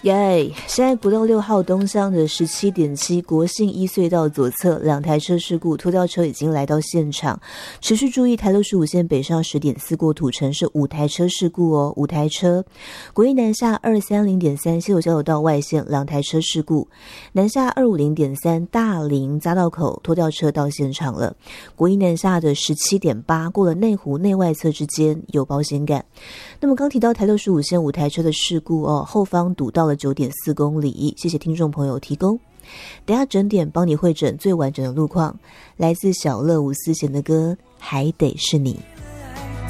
耶！现在国道6号东向的17.7国信一隧道左侧2台车事故，拖吊车已经来到现场。持续注意台65线北上10.4过土城是5台车事故哦，5台车。国一南下230.3西斗交流道外线2台车事故，南下250.3大林匝道口拖吊车到现场了。国一南下的17.8过了内湖内外侧之间有保险杆。那么刚提到台65线5台车的事故哦，后方堵到了9.4公里，谢谢听众朋友提供。等下整点帮你汇整最完整的路况，来自小乐伍思贤的歌《还得是你》。